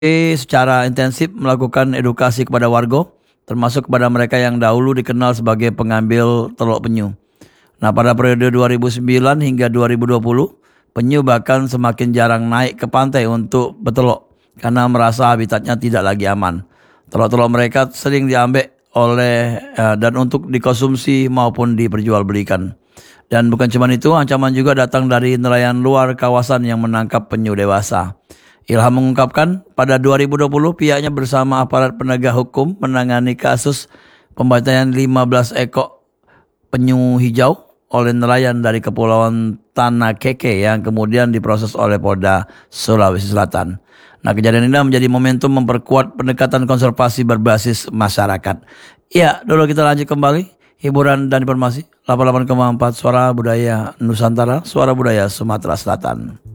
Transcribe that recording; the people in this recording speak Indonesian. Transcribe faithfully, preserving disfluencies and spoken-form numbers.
secara intensif melakukan edukasi kepada warga, termasuk kepada mereka yang dahulu dikenal sebagai pengambil teluk penyu. Nah, pada periode dua ribu sembilan hingga dua ribu dua puluh, penyu bahkan semakin jarang naik ke pantai untuk berteluk karena merasa habitatnya tidak lagi aman. Teluk-teluk mereka sering diambil oleh uh, dan untuk dikonsumsi maupun diperjualbelikan. Dan bukan cuma itu, ancaman juga datang dari nelayan luar kawasan yang menangkap penyu dewasa. Ilham mengungkapkan, pada dua ribu dua puluh pihaknya bersama aparat penegak hukum menangani kasus pembantaian lima belas ekor penyu hijau oleh nelayan dari Kepulauan Tanah Keke yang kemudian diproses oleh Polda Sulawesi Selatan. Nah, kejadian ini menjadi momentum memperkuat pendekatan konservasi berbasis masyarakat. Ya, dulu kita lanjut kembali. Hiburan dan informasi. delapan puluh delapan koma empat Suara Budaya Nusantara, Suara Budaya Sumatera Selatan.